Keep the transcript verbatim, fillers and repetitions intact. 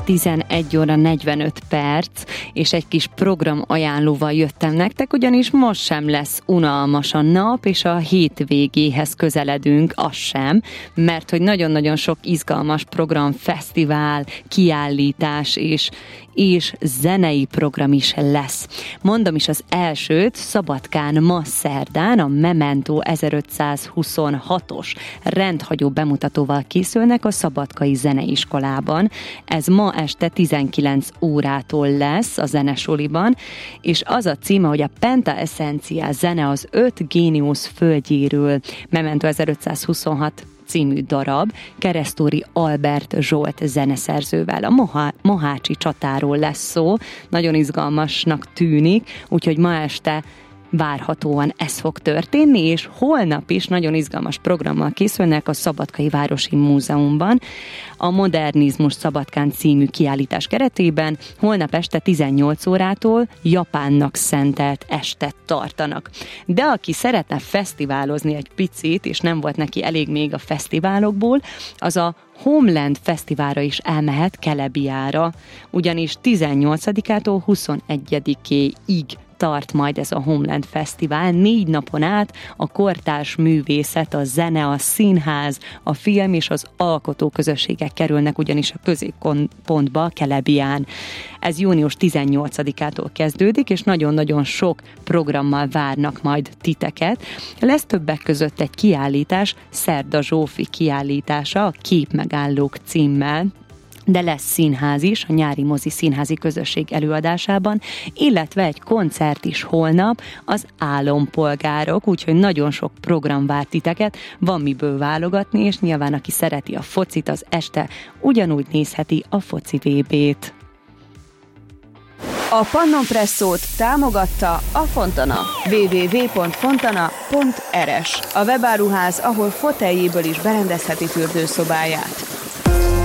tizenegy óra negyvenöt perc, és egy kis program ajánlóval jöttem nektek, ugyanis most sem lesz unalmas a nap, és a hét végéhez közeledünk, az sem, mert hogy nagyon-nagyon sok izgalmas program, fesztivál, kiállítás és, és zenei program is lesz. Mondom is az elsőt, Szabadkán ma szerdán a Memento ezerötszázhuszonhatos rendhagyó bemutatóval készülnek a Szabadkai Zeneiskolában. Ez ma este tizenkilenc órától lesz a zenesoliban, és az a címe, hogy a Penta Essencia zene az öt géniusz földjéről, Memento ezerötszázhuszonhat című darab, Keresztúri Albert Zsolt zeneszerzővel. A Moha- Mohácsi csatáról lesz szó, nagyon izgalmasnak tűnik, úgyhogy ma este várhatóan ez fog történni, és holnap is nagyon izgalmas programmal készülnek a Szabadkai Városi Múzeumban, a Modernizmus Szabadkán című kiállítás keretében. Holnap este tizennyolc órától Japánnak szentelt estet tartanak. De aki szeretne fesztiválozni egy picit, és nem volt neki elég még a fesztiválokból, az a Homeland Fesztiválra is elmehet, Kelebiára, ugyanis tizennyolcadikától huszonegyedikéig tart majd ez a Homeland Fesztivál. Négy napon át a kortárs művészet, a zene, a színház, a film és az alkotó közösségek kerülnek ugyanis a középpontba Kelebián. Ez június tizennyolcadikától kezdődik, és nagyon-nagyon sok programmal várnak majd titeket. Lesz többek között egy kiállítás, Szerda Zsófi kiállítása, a Képmegállók címmel, de lesz színház is, a nyári mozi színházi közösség előadásában, illetve egy koncert is holnap, az Álompolgárok, úgyhogy nagyon sok program vár titeket, van miből válogatni, és nyilván aki szereti a focit, az este ugyanúgy nézheti a foci vé bét. A Pannon Presszót támogatta a Fontana. double-u double-u double-u pont fontana pont er es. A webáruház, ahol foteljéből is berendezheti fürdőszobáját.